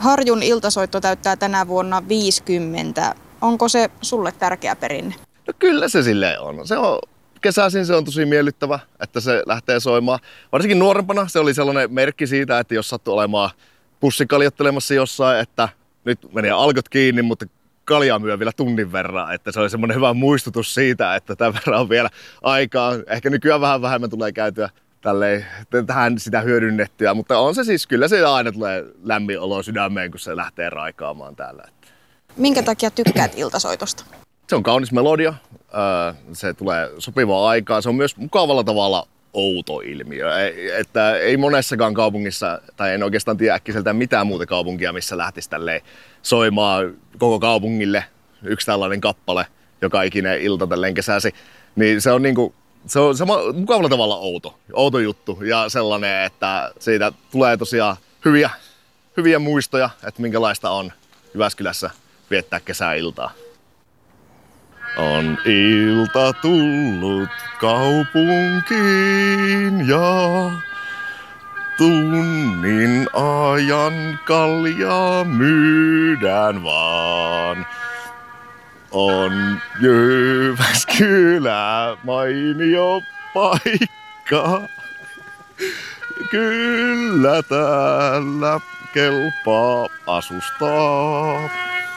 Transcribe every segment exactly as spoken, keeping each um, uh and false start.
Harjun iltasoitto täyttää tänä vuonna viisikymmentä. Onko se sulle tärkeä perinne? No kyllä se silleen on. Se on kesäisin se on tosi miellyttävä, että se lähtee soimaan. Varsinkin nuorempana se oli sellainen merkki siitä, että jos sattui olemaan pussikaljottelemassa jossain, että nyt menee alkot kiinni, mutta kaljaa myö vielä tunnin verran. Että se oli semmoinen hyvä muistutus siitä, että tämän verran on vielä aikaa. Ehkä nykyään vähän vähemmän tulee käytyä tälleen, tähän sitä hyödynnettyä, mutta on se siis, kyllä se aina tulee lämmin olo sydämeen, kun se lähtee raikaamaan täällä. Minkä takia tykkäät iltasoitosta? Se on kaunis melodia, se tulee sopivaa aikaa, se on myös mukavalla tavalla outo ilmiö. Että ei monessakaan kaupungissa, tai en oikeastaan tiedä äkkiseltään mitään muuta kaupunkia, missä lähtisi tälleen soimaan koko kaupungille yksi tällainen kappale joka ikinen ilta tälleen kesäsi. Niin se on niinku, se on sama, mukavalla tavalla outo, outo juttu ja sellainen, että siitä tulee tosiaan hyviä, hyviä muistoja, että minkälaista on Jyväskylässä viettää kesäiltaa. On ilta tullut kaupunkiin ja tunnin ajan kaljaa myydään vaan. On Jyväskylä mainio paikka, kyllä täällä kelpaa asustaa.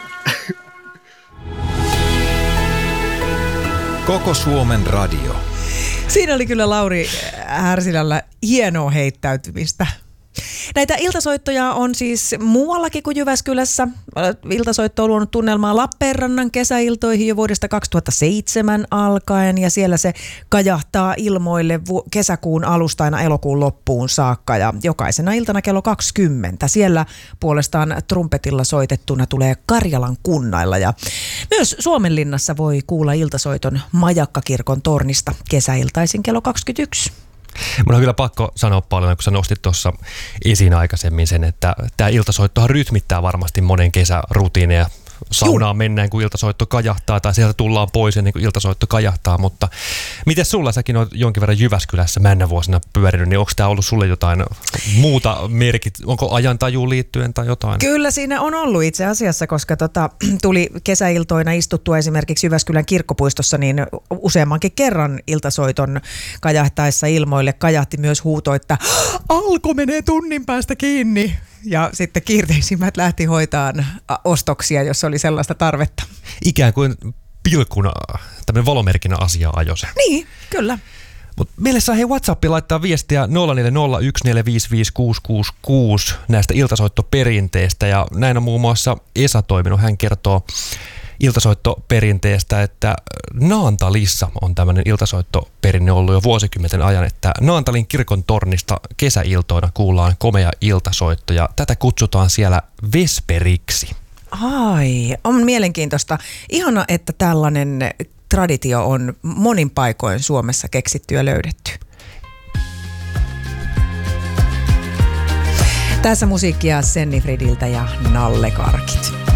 Koko Suomen radio. Siinä oli kyllä Lauri Härsilällä hienoa heittäytymistä. Näitä iltasoittoja on siis muuallakin kuin Jyväskylässä. Iltasoitto on luonut tunnelmaa Lappeenrannan kesäiltoihin jo vuodesta kaksituhattaseitsemän alkaen ja siellä se kajahtaa ilmoille kesäkuun alusta aina elokuun loppuun saakka ja jokaisena iltana kello kaksikymmentä. Siellä puolestaan trumpetilla soitettuna tulee Karjalan kunnailla ja myös Suomenlinnassa voi kuulla iltasoiton Majakkakirkon tornista kesäiltaisin kello kaksikymmentäyksi. Mun on kyllä pakko sanoa paljon, kun sä nostit tuossa esiin aikaisemmin sen, että tämä iltasoittohan rytmittää varmasti monen kesärutiineja. Saunaan mennään, kun iltasoitto kajahtaa, tai sieltä tullaan pois ennen kuin iltasoitto kajahtaa, mutta miten sulla, säkin olet jonkin verran Jyväskylässä männä vuosina pyörinyt, niin onko tämä ollut sulle jotain muuta merkit, onko ajantajuun liittyen tai jotain? Kyllä siinä on ollut itse asiassa, koska tota, tuli kesäiltoina istuttua esimerkiksi Jyväskylän kirkkopuistossa, niin useammankin kerran iltasoiton kajahtaessa ilmoille kajahti myös huuto, että alko menee tunnin päästä kiinni. Ja sitten kiireisimmät lähti hoitaan ostoksia, jos oli sellaista tarvetta. Ikään kuin pilkkuna, tämmöinen valomerkinä asia ajose. Niin, kyllä. Mutta meille saa hei WhatsAppi laittaa viestiä nolla neljä nolla yksi neljä viisi viisi kuusi kuusi kuusi näistä iltasoittoperinteistä. Ja näin on muun muassa Esa toiminut. Hän kertoo iltasoittoperinteestä, että Naantalissa on tämmöinen iltasoittoperinne ollut jo vuosikymmenten ajan, että Naantalin kirkon tornista kesäiltoina kuullaan komea iltasoitto ja tätä kutsutaan siellä vesperiksi. Ai, on mielenkiintoista. Ihana, että tällainen traditio on monin paikoin Suomessa keksitty ja löydetty. Tässä musiikkia Senni Fridiltä ja Nalle Karkit.